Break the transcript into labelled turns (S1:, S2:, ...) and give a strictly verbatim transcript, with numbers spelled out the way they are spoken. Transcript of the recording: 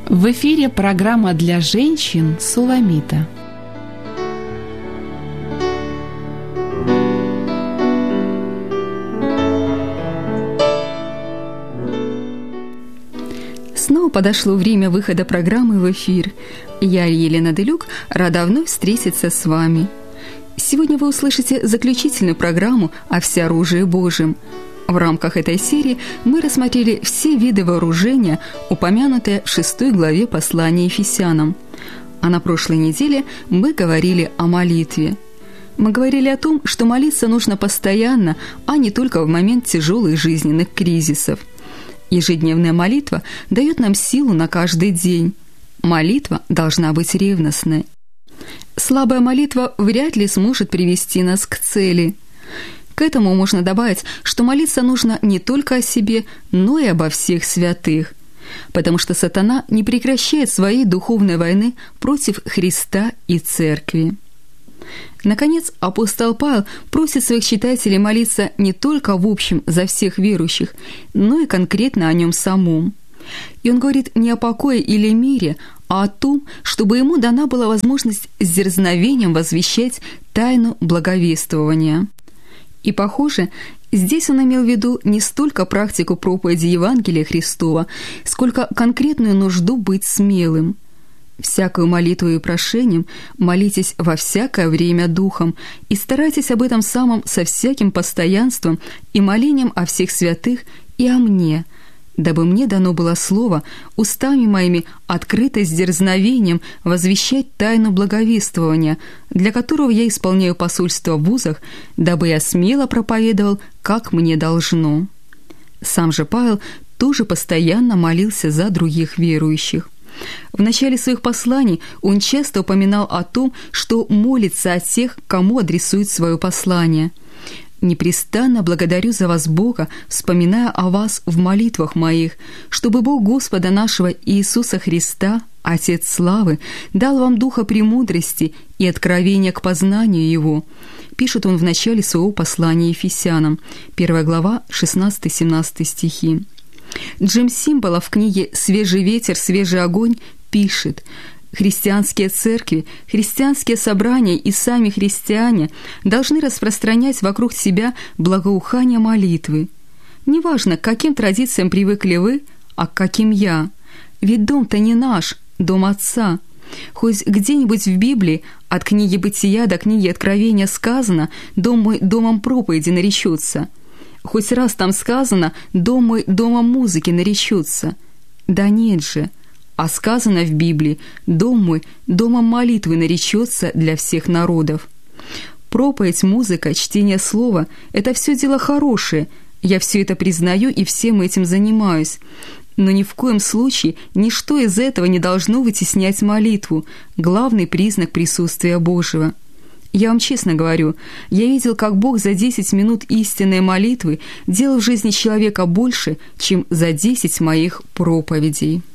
S1: В эфире программа для женщин «Суламита».
S2: Снова подошло время выхода программы в эфир. Я, Елена Делюк, рада вновь встретиться с вами. Сегодня вы услышите заключительную программу о всеоружии Божьем. В рамках этой серии мы рассмотрели все виды вооружения, упомянутые в шестой главе послания Ефесянам. А на прошлой неделе мы говорили о молитве. Мы говорили о том, что молиться нужно постоянно, а не только в момент тяжелых жизненных кризисов. Ежедневная молитва дает нам силу на каждый день. Молитва должна быть ревностной. Слабая молитва вряд ли сможет привести нас к цели. К этому можно добавить, что молиться нужно не только о себе, но и обо всех святых, потому что сатана не прекращает своей духовной войны против Христа и Церкви. Наконец, апостол Павел просит своих читателей молиться не только в общем за всех верующих, но и конкретно о нем самом. И он говорит не о покое или мире, а о том, чтобы ему дана была возможность с дерзновением возвещать тайну благовествования. И, похоже, здесь он имел в виду не столько практику проповеди Евангелия Христова, сколько конкретную нужду быть смелым. «Всякую молитву и прошением молитесь во всякое время духом, и старайтесь об этом самом со всяким постоянством и молением о всех святых и о мне, дабы мне дано было слово устами моими открыто с дерзновением возвещать тайну благовествования, для которого я исполняю посольство в вузах, дабы я смело проповедовал, как мне должно». Сам же Павел тоже постоянно молился за других верующих. В начале своих посланий он часто упоминал о том, что молится о тех, кому адресует свое послание. «Непрестанно благодарю за вас Бога, вспоминая о вас в молитвах моих, чтобы Бог Господа нашего Иисуса Христа, Отец славы, дал вам духа премудрости и откровения к познанию Его», пишет он в начале своего послания Ефесянам, первая глава, шестнадцатый-семнадцатый стихи. Джим Симбала в книге «Свежий ветер, свежий огонь» пишет: «Христианские церкви, христианские собрания и сами христиане должны распространять вокруг себя благоухание молитвы. Неважно, к каким традициям привыкли вы, а к каким я. Ведь дом-то не наш, дом Отца. Хоть где-нибудь в Библии от книги Бытия до книги Откровения сказано «Дом мой домом проповеди наречется». Хоть раз там сказано «Дом мой домом музыки наречется». Да нет же, а сказано в Библии «Дом мой домом молитвы наречется для всех народов». Проповедь, музыка, чтение слова – это все дело хорошее, я все это признаю и всем этим занимаюсь. Но ни в коем случае ничто из этого не должно вытеснять молитву, главный признак присутствия Божьего. Я вам честно говорю, я видел, как Бог за десять минут истинной молитвы делал в жизни человека больше, чем за десять моих проповедей.